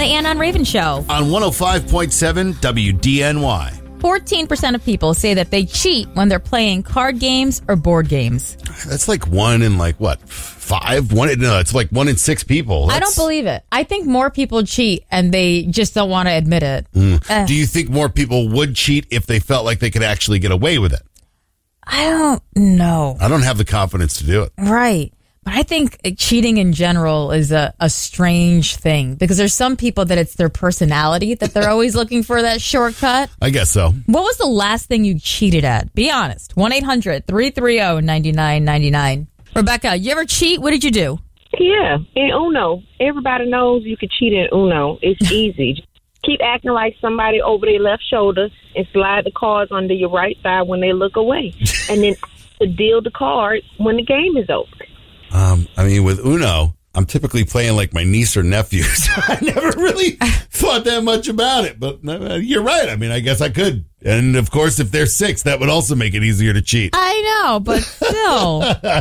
Ann on Raven Show. On 105.7 WDNY. 14% of people say that they cheat when they're playing card games or board games. That's like one in five? It's like 1 in 6 people. I don't believe it. I think more people cheat and they just don't want to admit it. Do you think more people would cheat if they felt like they could actually get away with it? I don't know. I don't have the confidence to do it. Right. But I think cheating in general is a strange thing because there's some people that it's their personality that they're always looking for that shortcut. I guess so. What was the last thing you cheated at? Be honest. 1-800-330-9999. Rebecca, you ever cheat? What did you do? Yeah, in Uno. Everybody knows you can cheat in Uno. It's easy. Just keep acting like somebody over their left shoulder and slide the cards onto your right side when they look away. And then deal the card when the game is over. With Uno, I'm typically playing like my niece or nephew, so I never really thought that much about it. But you're right. I guess I could. And, of course, if they're 6, that would also make it easier to cheat. I know, but still.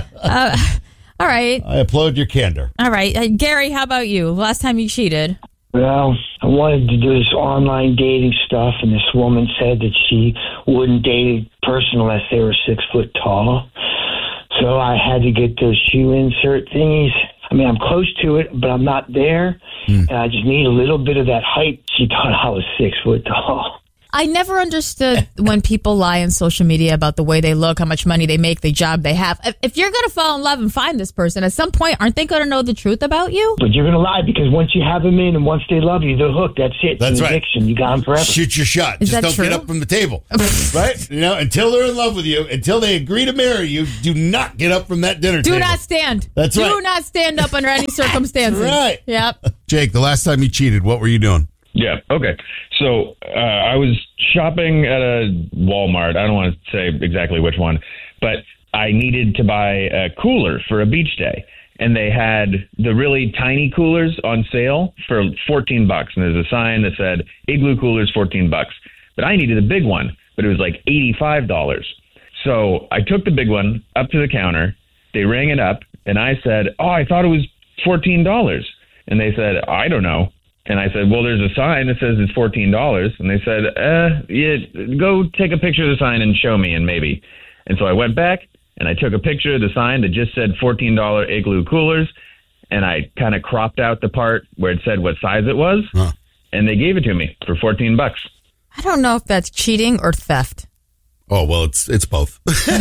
All right. I applaud your candor. All right. Gary, how about you? Last time you cheated? Well, I wanted to do this online dating stuff, and this woman said that she wouldn't date a person unless they were 6 foot tall. So I had to get those shoe insert thingies. I'm close to it, but I'm not there. And I just need a little bit of that height. She thought I was 6 foot tall. I never understood when people lie on social media about the way they look, how much money they make, the job they have. If you're going to fall in love and find this person, at some point, aren't they going to know the truth about you? But you're going to lie because once you have them in and once they love you, they're hooked. That's it. That's right. Addiction. You got them forever. Shoot your shot. Is Just that don't true? get up from the table. Right? Until they're in love with you, until they agree to marry you, do not get up from that dinner table. Do not stand. That's right. Do not stand up under any circumstances. Right. Yep. Jake, the last time you cheated, what were you doing? Yeah. Okay. So I was shopping at a Walmart. I don't want to say exactly which one, but I needed to buy a cooler for a beach day. And they had the really tiny coolers on sale for $14. And there's a sign that said Igloo coolers, $14. But I needed a big one, but it was like $85. So I took the big one up to the counter. They rang it up and I said, "Oh, I thought it was $14. And they said, "I don't know." And I said, "Well, there's a sign that says it's $14. And they said, yeah, go take a picture of the sign and show me, and maybe." And so I went back and I took a picture of the sign that just said $14 Igloo coolers. And I kind of cropped out the part where it said what size it was. And they gave it to me for $14. I don't know if that's cheating or theft. Oh, well, it's both.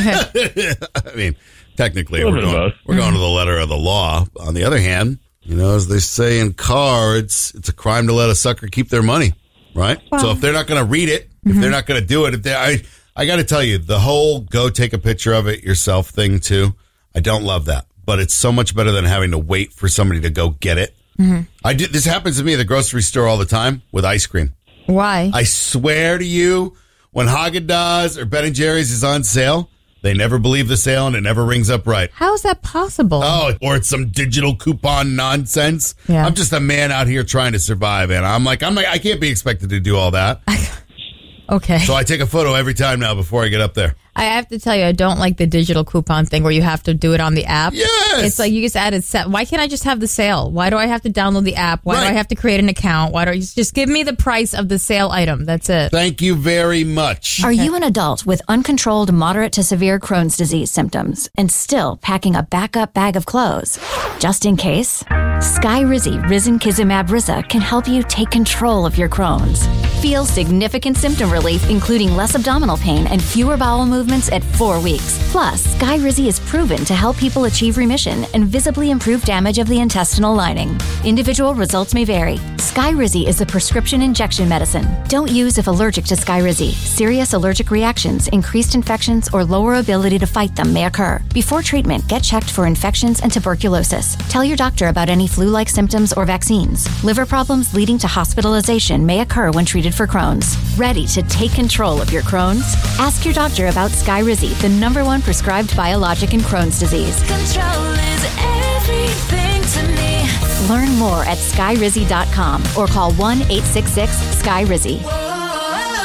Technically, we're going to the letter of the law. On the other hand, as they say in cards, it's a crime to let a sucker keep their money, right? Wow. So if they're not going to read it, if they're not going to do it, I got to tell you, the whole go take a picture of it yourself thing too, I don't love that. But it's so much better than having to wait for somebody to go get it. This happens to me at the grocery store all the time with ice cream. Why? I swear to you, when Haagen-Dazs or Ben & Jerry's is on sale, they never believe the sale and it never rings up right. How is that possible? Oh, or it's some digital coupon nonsense. Yeah. I'm just a man out here trying to survive, and I'm like, I can't be expected to do all that. Okay. So I take a photo every time now before I get up there. I have to tell you, I don't like the digital coupon thing where you have to do it on the app. Yes. It's like you just added set. Why can't I just have the sale? Why do I have to download the app? Why do I have to create an account? Why don't you just give me the price of the sale item? That's it. Thank you very much. Are you an adult with uncontrolled moderate to severe Crohn's disease symptoms and still packing a backup bag of clothes? Just in case, Skyrizi Risankizumab Riza can help you take control of your Crohn's. Feel significant symptom relief, including less abdominal pain and fewer bowel movements at 4 weeks. Plus, Skyrizi is proven to help people achieve remission and visibly improve damage of the intestinal lining. Individual results may vary. Skyrizi is a prescription injection medicine. Don't use if allergic to Skyrizi. Serious allergic reactions, increased infections, or lower ability to fight them may occur. Before treatment, get checked for infections and tuberculosis. Tell your doctor about any flu-like symptoms or vaccines. Liver problems leading to hospitalization may occur when treated for Crohn's. Ready to take control of your Crohn's? Ask your doctor about Skyrizi, the #1 prescribed biologic in Crohn's disease. Control is everything to me. Learn more at skyrizi.com or call 1-866-SKYRIZI.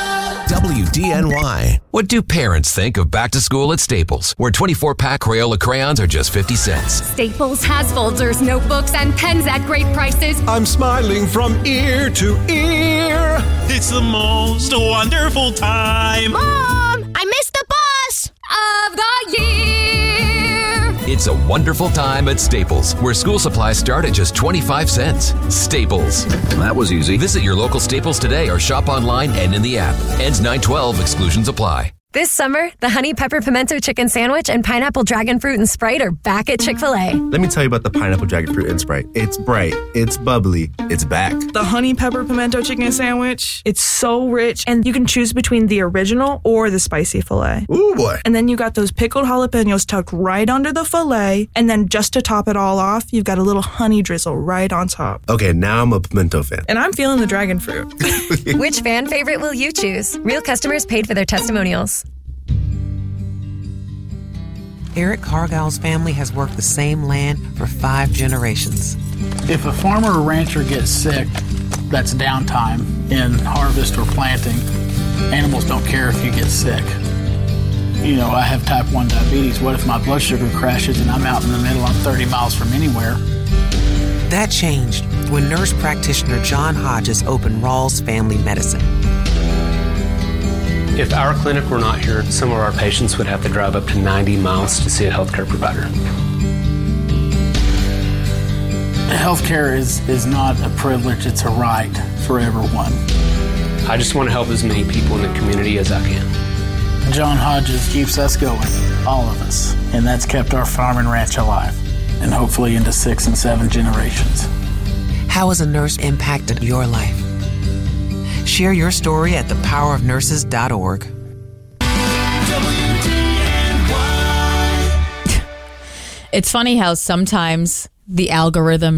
WDNY. What do parents think of back to school at Staples, where 24-pack Crayola crayons are just 50 cents? Staples has folders, notebooks, and pens at great prices. I'm smiling from ear to ear. It's the most wonderful time. Mom, I missed the bus of the year. It's a wonderful time at Staples, where school supplies start at just 25 cents. Staples. That was easy. Visit your local Staples today or shop online and in the app. Ends 9/12. Exclusions apply. This summer, the Honey Pepper Pimento Chicken Sandwich and Pineapple Dragon Fruit and Sprite are back at Chick-fil-A. Let me tell you about the Pineapple Dragon Fruit and Sprite. It's bright, it's bubbly, it's back. The Honey Pepper Pimento Chicken Sandwich, it's so rich, and you can choose between the original or the spicy filet. Ooh, boy. And then you got those pickled jalapenos tucked right under the filet, and then just to top it all off, you've got a little honey drizzle right on top. Okay, now I'm a pimento fan. And I'm feeling the dragon fruit. Which fan favorite will you choose? Real customers paid for their testimonials. Eric Cargill's family has worked the same land for 5 generations. If a farmer or rancher gets sick, that's downtime in harvest or planting. Animals don't care if you get sick. You know, I have type 1 diabetes. What if my blood sugar crashes and I'm out in the middle, I'm 30 miles from anywhere? That changed when nurse practitioner John Hodges opened Rawls Family Medicine. If our clinic were not here, some of our patients would have to drive up to 90 miles to see a healthcare provider. Healthcare is not a privilege, it's a right for everyone. I just want to help as many people in the community as I can. John Hodges keeps us going, all of us, and that's kept our farm and ranch alive, and hopefully into 6 and 7 generations. How has a nurse impacted your life? Share your story at thepowerofnurses.org. It's funny how sometimes the algorithm